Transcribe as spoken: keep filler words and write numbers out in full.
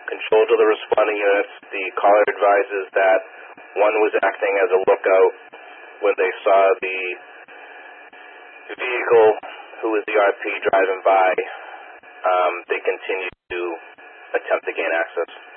control to the responding units. The caller advises that one was acting as a lookout when they saw the vehicle, who was the R P, driving by. Um, they continued to attempt to gain access.